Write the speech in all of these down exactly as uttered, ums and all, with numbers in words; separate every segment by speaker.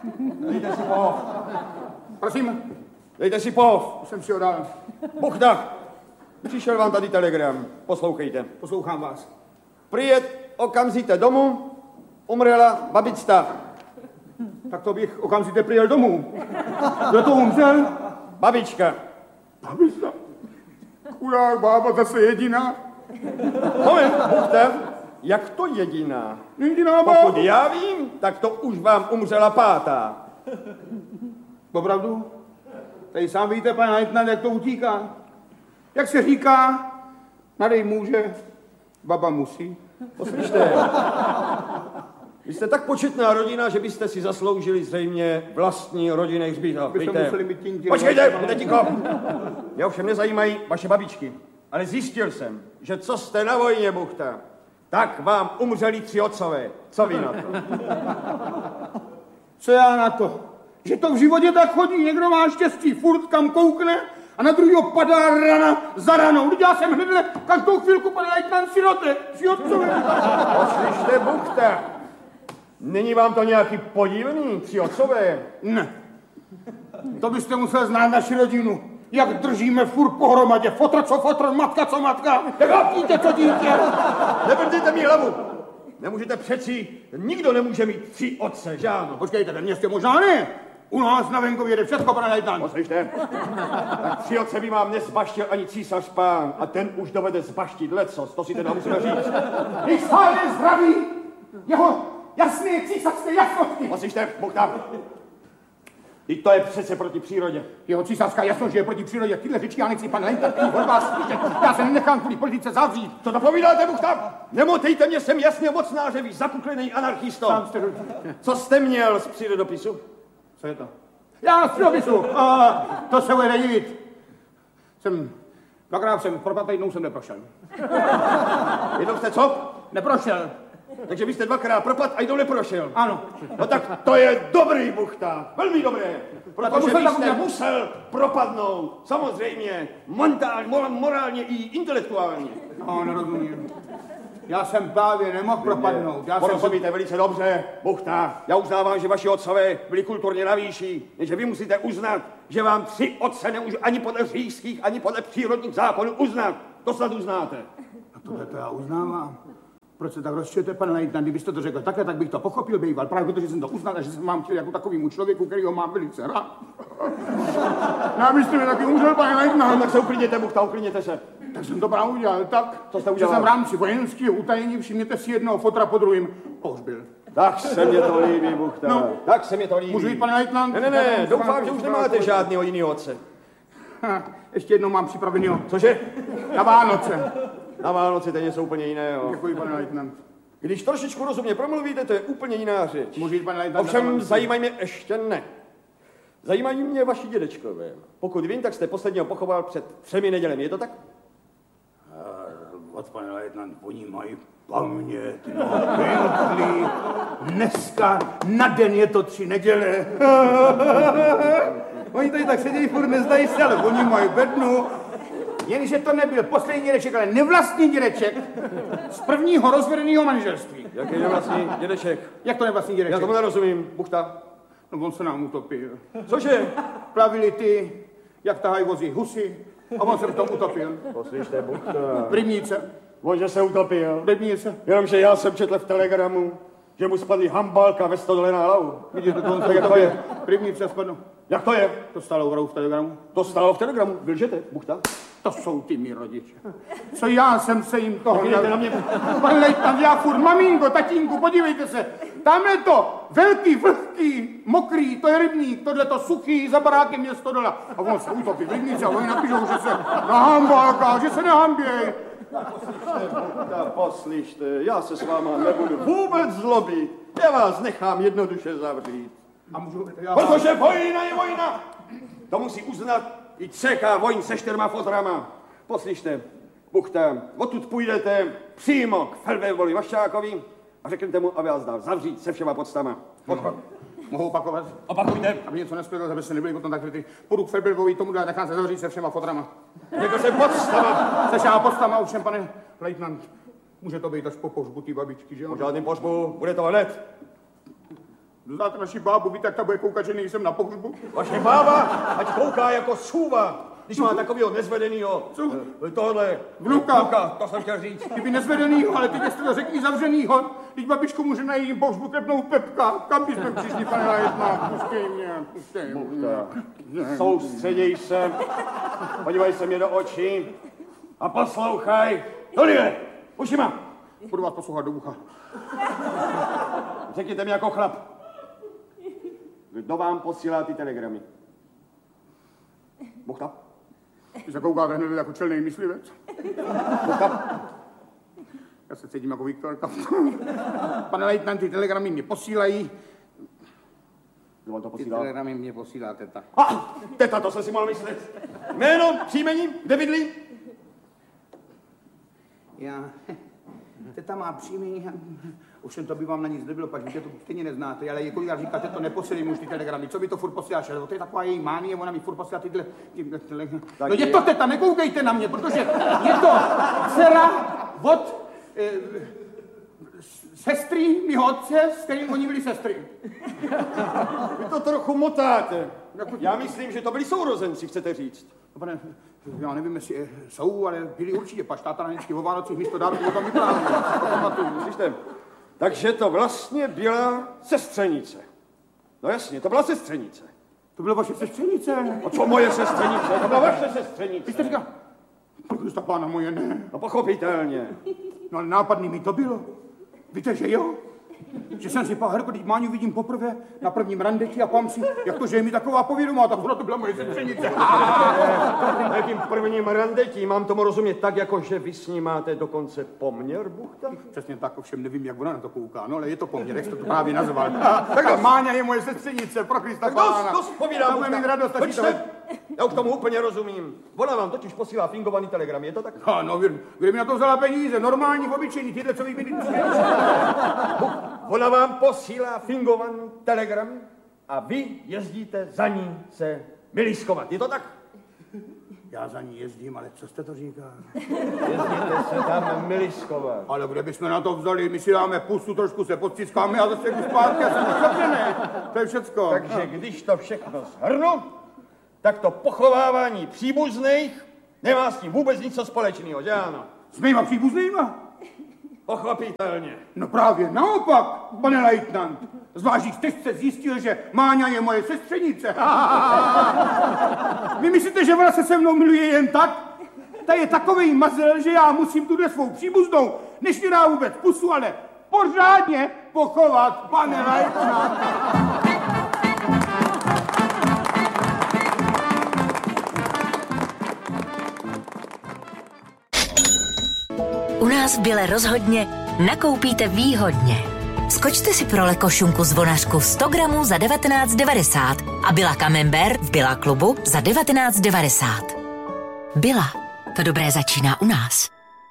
Speaker 1: Dejte si pohov.
Speaker 2: Prosím?
Speaker 1: Dejte si pohov.
Speaker 2: Už jsem si ho dal.
Speaker 1: Buchta, přišel vám tady telegram. Poslouchejte.
Speaker 2: Poslouchám vás.
Speaker 1: Přijet okamžitě domů, umřela babička.
Speaker 2: Tak to bych okamžitě přijel domů. Kdo to umřel?
Speaker 1: Babička.
Speaker 2: Babička? Chudák bába zase jediná.
Speaker 1: Moment, Buchta, jak to jediná?
Speaker 2: Jediná bába?
Speaker 1: Pokud já vím, tak to už vám umřela pátá.
Speaker 2: Opravdu? Tady sám víte, pane Leitnant, jak to utíká. Jak se říká, nadej může, baba musí.
Speaker 1: Poslyšte, vy jste tak početná rodina, že byste si zasloužili zřejmě vlastní rodinný hřbitov.
Speaker 2: Byste museli mít tím
Speaker 1: Počkejte, bude ticho. Mě ovšem nezajímají vaše babičky, ale zjistil jsem, že co jste na vojně, Buchta, tak vám umřeli tři otcové. Co vy na to?
Speaker 2: Co já na to? Že to v životě tak chodí, někdo má štěstí, furt kam koukne a na druhýho padá rana za ranou. Lidi, já jsem hned každou chvilku, pane Leitnant, sirotek, tři otcové.
Speaker 1: Poslyšte, Buchta, není vám to nějaký podivný, tři otcové?
Speaker 2: Ne. To byste musel znát naši rodinu. Jak držíme furt pohromadě. Fotr co fotr, matka co matka. Dítě co dítě.
Speaker 1: Nebrdejte mi hlavu. Nemůžete přeci, nikdo nemůže mít tři otce, že ano?
Speaker 2: Počkejte, ve městě možná ne. U nás na venkově jde všechno, pane Leitnant.
Speaker 1: Poslyšte, tak tři otce by vám nezbaštil ani císař pán a ten už dovede zbaštit lecos, to si teda musíme říct.
Speaker 2: Když stále zdraví jeho jasné císařské jasnosti.
Speaker 1: Poslyšte, Buchta, teď to je přece proti přírodě.
Speaker 2: Jeho císařská jasnost, že je proti přírodě. Tyhle řeči já nechci, pane Leitnant, od vás slyšet. Já se nenechám kvůli politice zavřít.
Speaker 1: Co to povídáte, Buchta? Nemotejte mě, jsem jasně mocnářevý, zapuklený anarchisto.
Speaker 2: Jste...
Speaker 1: Co jste měl z přírodopisu?
Speaker 2: Co je to? Já z přírodopisu. A, to se bude divit. Jsem, dvakrát jsem, propadl, jednou jsem neprošel.
Speaker 1: Jednou jste co?
Speaker 2: Neprošel.
Speaker 1: Takže vy jste dvakrát propad a jednou neprošel.
Speaker 2: Ano.
Speaker 1: No tak to je dobrý, Buchta, velmi dobré. Protože vy jste musel propadnout, samozřejmě, mentálně, morálně i intelektuálně.
Speaker 2: No, nerozumím. Já jsem právě nemohl propadnout. Já
Speaker 1: Porozumíte
Speaker 2: jsem...
Speaker 1: velice dobře, Buchta. Já uznávám, že vaši otcové byli kulturně na výši, jenže vy musíte uznat, že vám tři otce nemůžu ani podle říšských, ani podle přírodních zákonů uznat. To snad uznáte.
Speaker 2: A tohle to já uznávám. Proč se tak rozčujete, pane Leitnant? Kdybyste to řekl takhle, tak bych to pochopil, býval. Právě protože jsem to uznal a že jsem vám chtěl jako takovýmu člověku, který ho mám velice rád. Já byste mi taky umřel, pane Leitnant.
Speaker 1: No tak se uklidněte, Buchta, uklidněte se.
Speaker 2: Tak jsem to právě udělal tak,
Speaker 1: co jste
Speaker 2: že
Speaker 1: udělal?
Speaker 2: jsem v rámci vojenského utajení, všimněte si jednoho fotra po druhým, pohřbil.
Speaker 1: Tak se mě to líbí, Buchta. No, tak se mě to líbí.
Speaker 2: Můžu jít, pane Leitnant?
Speaker 1: Ne, ne, ne, doufám, že už nemáte žádného jiného otce.
Speaker 2: Ha, ještě jednou mám připravenýho.
Speaker 1: Cože?
Speaker 2: Na Vánoce.
Speaker 1: Na Vánoce to je něco úplně jiného.
Speaker 2: Děkuji, pane Leitnant.
Speaker 1: Když trošičku rozumně promluvíte, to je úplně jiná řeč.
Speaker 2: Můžu jít, pane Leitnant?
Speaker 1: Ovšem zajímají mě ještě ne. Zajímají mě vaši dědečkové. Pokud vím, tak jste posledního pochoval před třemi nedělemi, je to tak?
Speaker 2: Od pane Leitnant, oni mají paměť, no, pěkný. Dneska na den je to tři neděle. Oni tady tak sedějí, furt nezdají se, ale oni mají bednu. Jenže to nebyl poslední dědeček, ale nevlastní dědeček z prvního rozvedeného manželství.
Speaker 1: Jaký nevlastní dědeček?
Speaker 2: Jak to nevlastní dědeček?
Speaker 1: Já tomu nerozumím, Buchta.
Speaker 2: No on se nám utopil.
Speaker 1: Cože?
Speaker 2: Plavili ty, jak tahají vozy husy, a on se v tom utopil.
Speaker 1: Poslyšte, Buchta.
Speaker 2: V rybníce.
Speaker 1: On, že se utopil.
Speaker 2: V rybníce.
Speaker 1: Jenomže já jsem četl v telegramu, že mu spadly hambálka ve stodole na hlavu.
Speaker 2: Vidíte, to on se
Speaker 1: jak to je?
Speaker 2: V rybníce spadl.
Speaker 1: Jak to je?
Speaker 2: To stalo opravdu v telegramu.
Speaker 1: To stalo v telegramu. Lžete, Buchta?
Speaker 2: To jsou ty mý rodiče. Co já jsem se jim toho...
Speaker 1: Podívejte na mě.
Speaker 2: Pan Leitnant, já furt, maminko, tatínku, podívejte se. Tamhle to velký, vlhký, mokrý, to je rybník, tohle to suchý, za barákem je stodola. A on se utopí v rybníce a oni napíšou, že se nahambálká, že se nehamběj.
Speaker 1: Poslyšte, Buchta, poslyšte, já se s váma nebudu vůbec zlobit. Já vás nechám jednoduše zavřít.
Speaker 2: A můžu... Já...
Speaker 1: Protože vojna je vojna. To musí uznat i C K vojín se čtyřma fotrama. Poslyšte, Buchta, odtud půjdete přímo k Feldweblovi Vaščákovi a řeknete mu, aby vás dal zavřít se všema podstama. Odchod.
Speaker 2: Mohu opakovat?
Speaker 1: Opakujte.
Speaker 2: Aby něco nespěl, aby se nebyli potom tak ty. Půjdu k Feldweblovi, tomu dá, nechám se zavřít se všema fotrama.
Speaker 1: Řekl jsem podstama.
Speaker 2: Se všema podstama, ovšem, pane Leitnant. Může to být až po pohřbu té babičky, že jo?
Speaker 1: Po žádným pohřbu, bude to hned.
Speaker 2: Znáte naši bábu, víte, jak ta bude koukat, že nejsem na pohřbu?
Speaker 1: Vaše bába, ať kouká jako sůva, když má takovýho nezvedenýho, eh, tohle
Speaker 2: Vnuka.
Speaker 1: vnuka, to jsem chtěl říct.
Speaker 2: Kdyby nezvedenýho, ale teď jste to řekli zavřenýho. Teď babičku může na jejím pohřbu klepnout Pepka. Kam bychom přišli, pane Leitnant? Pustej mě, pustej mě.
Speaker 1: Soustředěj se, podívej se mě do očí a poslouchaj. Tohle, ušima.
Speaker 2: Budu vás poslouchat do ucha.
Speaker 1: Řekněte mi jako chlap. Kdo vám posílá ty telegramy? Buchta?
Speaker 2: Ty se koukáte hned jako čelnej myslivec.
Speaker 1: Buchta?
Speaker 2: Já se cítím jako Viktorka. Pane Leitnant, ty telegramy mě posílají.
Speaker 1: Kdo vám to
Speaker 2: Ty
Speaker 1: posílá?
Speaker 2: telegramy mě posílá teta.
Speaker 1: Ah, teta, to jsem si mohl myslet. Jméno, příjmení, kde bydlí?
Speaker 2: Já... Teta má příjmení, ovšem to by vám na nic nebylo, pak víte, to stejně neznáte, ale kolikrát říkáte, to neposílím už ty telegramy, co by to furt posíláš, to je taková její mánie, ona mi furt posílá tyhle, tyhle telegramy. No je to teta, nekoukejte na mě, protože je to dcera od e, sestry mýho otce, s kterým oni byli sestry.
Speaker 1: Vy to trochu motáte. Já myslím, že to byli sourozenci, chcete říct.
Speaker 2: No, pane, já nevím, jestli jsou, ale byli určitě, pač táta na vždycky o Vánocích místo dárku tam vyprávěl.
Speaker 1: Slyšte, takže to vlastně byla sestřenice. No jasně, to byla sestřenice.
Speaker 2: To byla vaše sestřenice.
Speaker 1: A co moje sestřenice? To byla vaše sestřenice.
Speaker 2: Vy jste říkal, Krista pána moje, ne.
Speaker 1: No pochopitelně.
Speaker 2: No ale nápadný mi to bylo. Víte, že jo? Že jsem si pár, když Máňu vidím poprvé na prvním randeti a pám si, jak to, že je mi taková povědomá, tak ona to byla moje sestřenice.
Speaker 1: Na jakým prvním randetí mám tomu rozumět tak, jako že vy s ní máte dokonce poměr, Buchta?
Speaker 2: Přesně tak, ovšem nevím, jak ona na to kouká, no ale je to poměr, jak jste to právě nazval. Tak Máňa je moje sestřenice, pro Krista pána.
Speaker 1: Dost, dost povídám,
Speaker 2: Buchta. Mít radost,
Speaker 1: Počte, já už tomu úplně rozumím. Ona vám totiž posílá fingovaný telegram, je to tak?
Speaker 2: No, no, kde mi na to vzala peníze, normální, obyčejný, tyhle, co vy mi
Speaker 1: Ona vám posílá fingovaný telegram a vy jezdíte za ní se milískovat, je to tak?
Speaker 2: Já za ní jezdím, ale co jste to říká?
Speaker 1: Jezdíte se tam milískovat.
Speaker 2: Ale kde bychom na to vzali, my si dáme pusu, trošku se podstiskáme a zase jdu zpátky a jsme zavřené. To je všecko.
Speaker 1: Takže když to všechno shrnu, tak to pochovávání příbuzných nemá s tím vůbec nic společného, že ano?
Speaker 2: S mýma příbuznýma?
Speaker 1: Pochopitelně.
Speaker 2: No právě naopak, pane Leitnant. Zvlášť, když jste zjistil, že Máňa je moje sestřenice. Vy myslíte, že ona se se mnou miluje jen tak? Ta je takovej mazel, že já musím tuhle svou příbuznou, než mi dá vůbec pusu, ale pořádně pochovat, pane Leitnant.
Speaker 3: U nás v Bile rozhodně nakoupíte výhodně. Skočte si pro lekošunku zvonařku sto gramů za devatenáct devadesát a Billa Camembert v Billa klubu za devatenáct devadesát. Billa, to dobré začíná u nás.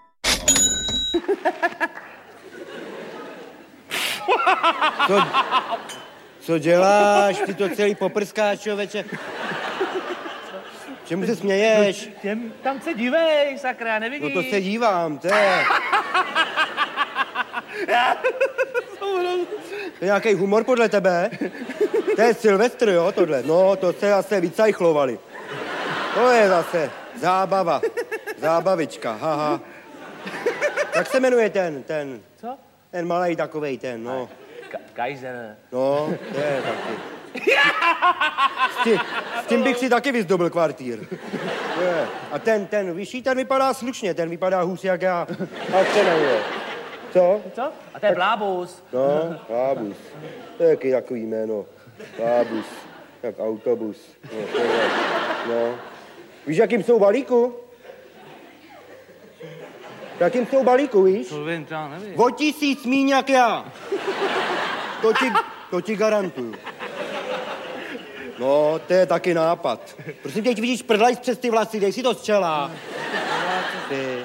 Speaker 4: Co, co děláš? Ty to celý poprskáš, člověče. Čemu se směješ?
Speaker 5: Těm, tam se dívej, sakra, nevidíš?
Speaker 4: No to se dívám, to je... To je nějaký humor podle tebe? To je Silvestr, jo, tohle. No, to se zase vycajchlovali. To je zase zábava. Zábavička, haha. Jak se jmenuje ten, ten?
Speaker 5: Co?
Speaker 4: Ten malej takovej ten, no.
Speaker 5: Ka- Kaiser.
Speaker 4: No, to je taky. S tím, s tím bych si taky vyzdobil kvartír. Je. A ten, ten vyšší, ten vypadá slušně, ten vypadá hůř jak já. Jak se jmenuje? Co?
Speaker 5: Co? A to je Blábus.
Speaker 4: No, Blábus. To je jaký takový jméno. Blábus. Jak autobus. No, to je, no. Víš, jakým jsou balíku? Jakým jsou balíku, víš?
Speaker 5: To vím, to nevím.
Speaker 4: O tisíc míň jak já. To ti, to ti garantuju. No, to je taky nápad. Prosím tě, vidíš prdlajs přes ty vlasy, dej si to z čela. Ty.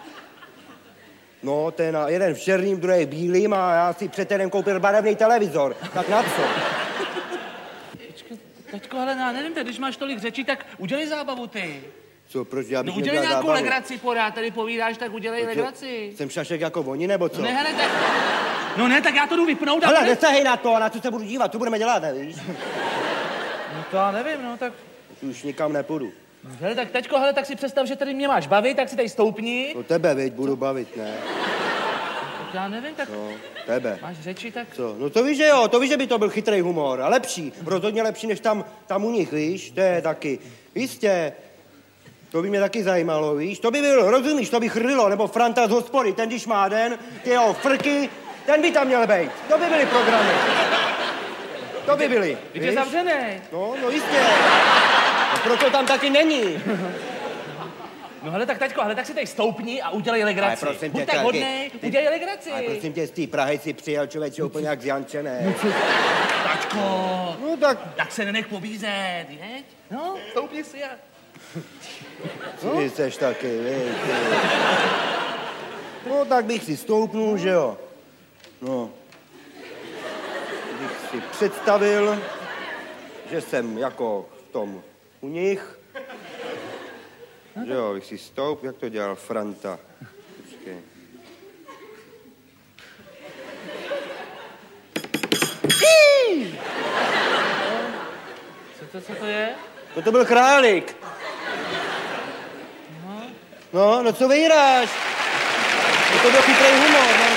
Speaker 4: No, ten jeden v černým, druhý v bílým a já si před týdnem koupil barevný televizor. Tak na co?
Speaker 5: Počkej, taťko, ale já nevím, když máš tolik řečí, tak udělej zábavu ty.
Speaker 4: Co, proč já bych
Speaker 5: No udělej nějakou
Speaker 4: zábavu?
Speaker 5: legraci, pořád tady povídáš, tak udělej legraci.
Speaker 4: Jsem šašek jako oni, nebo co?
Speaker 5: No ne, hele, tak No ne, tak já to jdu vypnout.
Speaker 4: Hele,
Speaker 5: ne...
Speaker 4: nesahej na to, na co se budu dívat, co budeme dělat, nevíš?
Speaker 5: No to já nevím, no tak...
Speaker 4: Už nikam nepůjdu.
Speaker 5: Hele, tak teďko, hele, tak si představ, že tady mě máš bavit, tak si tady stoupni.
Speaker 4: No tebe, veď, budu bavit, ne?
Speaker 5: Tak já nevím, tak...
Speaker 4: No, tebe.
Speaker 5: Máš řeči, tak...
Speaker 4: Co? No to víš, že jo, to víš, že by to byl chytrý humor. A lepší, rozhodně lepší, než tam, tam u nich, víš? To je taky. Jistě. To by mě taky zajímalo, víš? To by byl, rozumíš, to by chrlilo, nebo Franta z hospody, ten když má den, ty jeho frky, ten by tam měl být. To by byly programy. To by byly.
Speaker 5: Teď je zavřený.
Speaker 4: No, no jistě. No, proto tam taky není.
Speaker 5: No hele, tak taťko, hele, tak si tady stoupni a udělej legraci.
Speaker 4: Ale prosím tě,
Speaker 5: Buď tak
Speaker 4: taky,
Speaker 5: hodnej,
Speaker 4: ty-
Speaker 5: udělej legraci.
Speaker 4: Ale prosím tě, z té Prahy si přijel člověče úplně jak z Janče, ne?
Speaker 5: Taťko,
Speaker 4: No tak,
Speaker 5: tak se nenech pobízet, jeď? No, stoupni si a...
Speaker 4: ty seš taky, víš. ty. No tak bych si stoupnul, že jo. No. Bych si představil, že jsem jako v tom u nich. Že jo, bych si stoup, jak to dělal Franta. Počkej.
Speaker 5: Co to, co to je?
Speaker 4: No to byl králík. No, no co vyhráš? No to byl chytrý humor, no.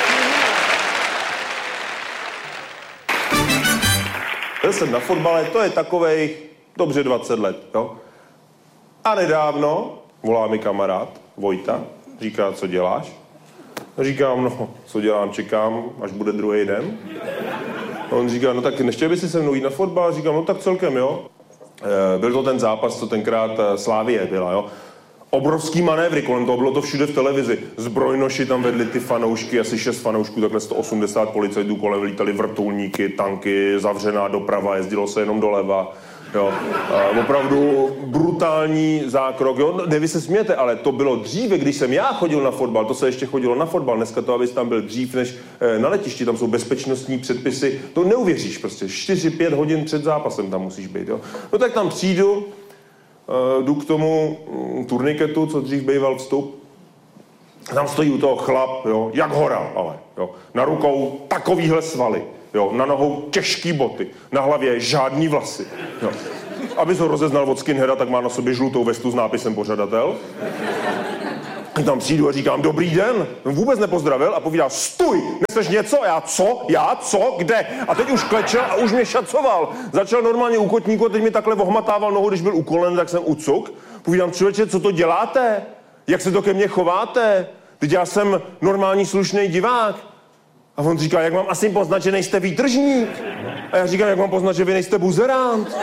Speaker 6: Byl jsem na fotbale, to je takovej dobře dvacet let, jo. A nedávno volá mi kamarád Vojta, říká, co děláš? Říkám, no, co dělám, čekám, až bude druhý den. A on říká, no tak nechtěl by si se mnou jít na fotbal? Říkám, no tak celkem, jo. E, byl to ten zápas, co tenkrát Slávie byla, jo. Obrovský manévry, kolem toho bylo to všude v televizi. Zbrojnoši tam vedli ty fanoušky, asi šest fanoušků, takhle sto osmdesát policajtů kolem, lítali vrtulníky, tanky, zavřená doprava, jezdilo se jenom doleva. Jo. A opravdu brutální zákrok. Jo. Ne, vy se smějete, ale to bylo dříve, když jsem já chodil na fotbal, to se ještě chodilo na fotbal. Dneska to, abys tam byl dřív než e, na letišti, tam jsou bezpečnostní předpisy. To neuvěříš prostě, čtyři pět hodin před zápasem tam musíš být. Jo. No tak tam přijdu, e, jdu k tomu m, turniketu, co dřív býval vstup. Tam stojí u toho chlap, jo, jak hora, ale, jo. Na rukou takovýhle svaly. Jo, na nohou těžký boty, na hlavě žádný vlasy. Jo. Aby ho rozeznal od skinheada, tak má na sobě žlutou vestu s nápisem pořadatel. Tam přijdu a říkám, dobrý den. On vůbec nepozdravil a povídá, stůj, neseš něco? Já co? Já co? Kde? A teď už klečel a už mě šacoval. Začal normálně u kotníku a teď mi takhle ohmatával nohu, když byl u kolen, tak jsem ucuk. Povídám, člověče, co to děláte? Jak se to ke mně chováte? Teď já jsem normální slušný divák. A on říká, jak mám asi poznat, že nejste výtržník? A já říkám, jak mám poznat, že vy nejste buzerant?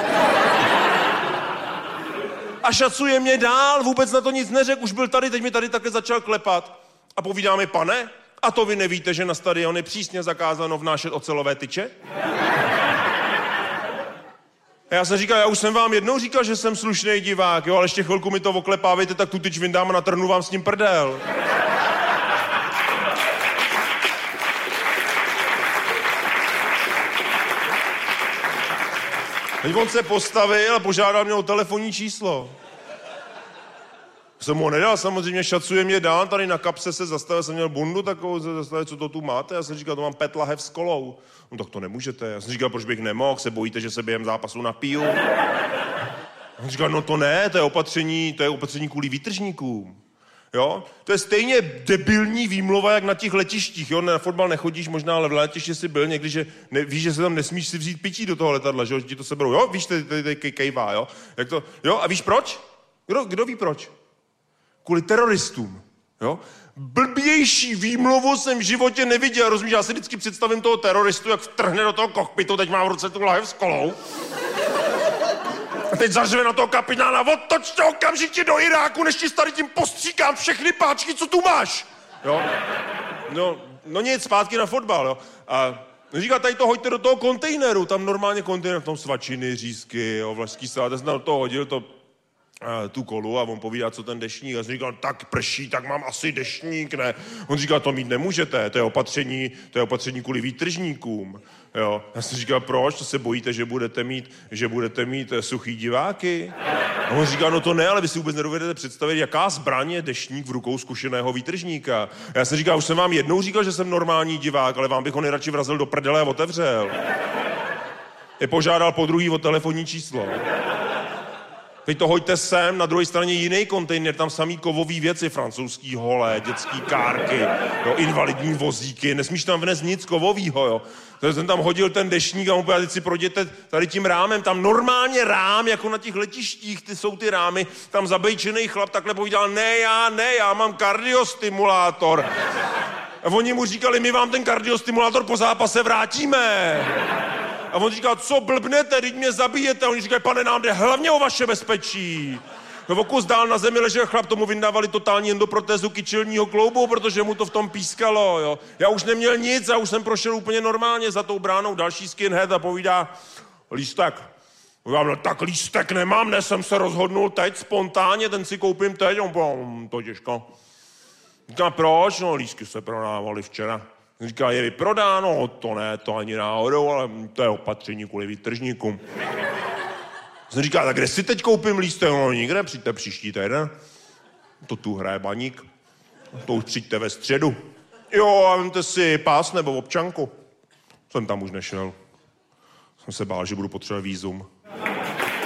Speaker 6: A šacuje mě dál, vůbec na to nic neřekl, už byl tady, teď mi tady takhle začal klepat. A povídá mi, pane, a to vy nevíte, že na stadion je přísně zakázáno vnášet ocelové tyče? A já jsem říkal, já už jsem vám jednou říkal, že jsem slušný divák, jo, ale ještě chvilku mi to oklepávejte, tak tu tyč vyndám a natrhnu vám s ním prdel. Teď on se postavil a požádal mě o telefonní číslo. Jsem mu ho nedal, samozřejmě šacuje mě dál, tady na kapse se zastavil, jsem měl bundu takovou, se zastavil, co to tu máte? Já jsem říkal, to mám pět lahev s kolou. No tak to nemůžete. Já jsem říkal, proč bych nemohl, se bojíte, že se během zápasu napiju? On říkal, no to ne, to je opatření, to je opatření kvůli výtržníkům. Jo? To je stejně debilní výmluva, jak na těch letištích, jo? Na fotbal nechodíš možná, ale v letišti jsi byl někdy, že ne, víš, že se tam nesmíš si vzít pití do toho letadla, že ti to seberou, jo? Víš, tady, tady, tady kejvá, jo? Jak to, jo? A víš proč? Kdo, kdo ví proč? Kvůli teroristům, jo? Blbější výmluvu jsem v životě neviděl, rozumíš? Já si vždycky představím toho teroristu, jak vtrhne do toho kokpitu, teď mám v ruce tu lahev s kolou. A teď zařve na toho kapitána, otočte okamžitě do Iráku, než ti tady tím postříkám všechny páčky, co tu máš. Jo? No, no nic, zpátky na fotbal, jo. A říká, tady to hoďte do toho kontejneru, tam normálně kontejner, v tom svačiny, řízky, jo, vlašský salát, já jsem do toho hodil to tu kolu a on povídá, co ten deštník. Já jsem říkal, tak prší, tak mám asi deštník, ne? On říkal, to mít nemůžete, to je opatření, to je opatření kvůli výtržníkům. Jo. Já jsem říkal, proč? To se bojíte, že budete mít, že budete mít suchý diváky? A on říkal, no to ne, ale vy si vůbec nedovedete představit, jaká zbraň je deštník v rukou zkušeného výtržníka. A já jsem říkal, už jsem vám jednou říkal, že jsem normální divák, ale vám bych ho nejradši vrazil do prdele a otevřel. Je požádal po druhý o telefonní číslo. Teď to hoďte sem, na druhé straně jiný kontejner, tam samý kovový věci, francouzský hole, dětský kárky, jo, invalidní vozíky, nesmíš tam vnést nic kovovýho, jo. Takže jsem tam hodil ten deštník a on povedal, teď si projděte tady tím rámem, tam normálně rám, jako na těch letištích, ty jsou ty rámy, tam zabejčený chlap takhle povídal, ne já, ne, já mám kardiostimulátor. A oni mu říkali, my vám ten kardiostimulátor po zápase vrátíme. A on říkal, co blbnete, teď mě zabijete. A oni říkají, pane, nám jde hlavně o vaše bezpečí. No o kus dál na zemi ležel chlap, tomu vyndávali totální endoprotézu kyčelního kloubu, protože mu to v tom pískalo, jo. Já už neměl nic, já už jsem prošel úplně normálně za tou bránou další skinhead a povídá, lístek. Já no, tak lístek nemám, ne, jsem se rozhodnul teď spontánně, ten si koupím teď. On, to těžko. Říká, proč? No, lístky se prodávali včera. Říká, je vyprodáno, to ne, to ani náhodou, ale to je opatření kvůli výtržníkům. Jsem říká, tak kde si teď koupím lístek? No nikde, přijďte příští týden. To tu hraje Baník. To už přijďte ve středu. Jo, a vemte si pás nebo občanku. Jsem tam už nešel. Jsem se bál, že budu potřebovat vízum.